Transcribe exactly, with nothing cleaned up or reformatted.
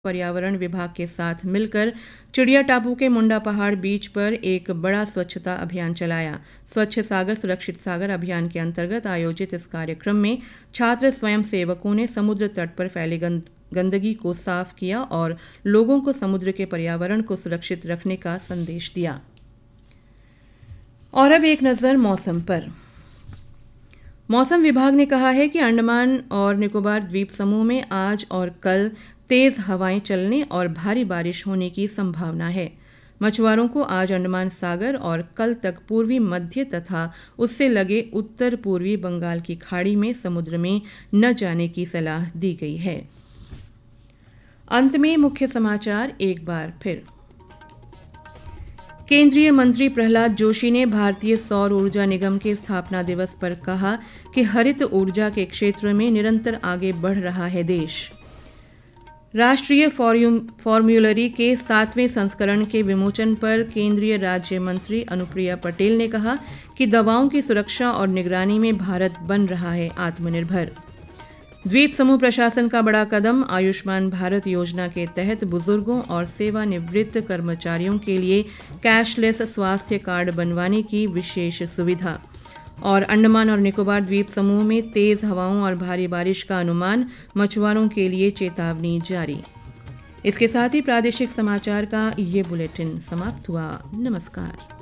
पर्यावरण विभाग के साथ मिलकर चिड़िया टापू के मुंडा पहाड़ बीच पर एक बड़ा स्वच्छता अभियान चलाया। स्वच्छ सागर सुरक्षित सागर अभियान के अंतर्गत आयोजित इस कार्यक्रम में छात्र स्वयं सेवकों ने समुद्र तट पर फैली गंद गंदगी को साफ किया और लोगों को समुद्र के पर्यावरण को सुरक्षित रखने का संदेश दिया। और अब एक नज़र मौसम पर। मौसम विभाग ने कहा है कि अंडमान और निकोबार द्वीप समूह में आज और कल तेज हवाएं चलने और भारी बारिश होने की संभावना है। मछुआरों को आज अंडमान सागर और कल तक पूर्वी मध्य तथा उससे लगे उत्तर पूर्वी बंगाल की खाड़ी में समुद्र में न जाने की सलाह दी गई है। अंत में मुख्य समाचार एक बार फिर। केंद्रीय मंत्री प्रहलाद जोशी ने भारतीय सौर ऊर्जा निगम के स्थापना दिवस पर कहा कि हरित ऊर्जा के क्षेत्र में निरंतर आगे बढ़ रहा है देश। राष्ट्रीय फॉर्म्यूलरी के सातवें संस्करण के विमोचन पर केंद्रीय राज्य मंत्री अनुप्रिया पटेल ने कहा कि दवाओं की सुरक्षा और निगरानी में भारत बन रहा है आत्मनिर्भर। द्वीप समूह प्रशासन का बड़ा कदम, आयुष्मान भारत योजना के तहत बुजुर्गों और सेवानिवृत्त कर्मचारियों के लिए कैशलेस स्वास्थ्य कार्ड बनवाने की विशेष सुविधा। और अंडमान और निकोबार द्वीप समूह में तेज हवाओं और भारी बारिश का अनुमान, मछुआरों के लिए चेतावनी जारी। इसके साथ ही प्रादेशिक समाचार का ये बुलेटिन समाप्त हुआ। नमस्कार।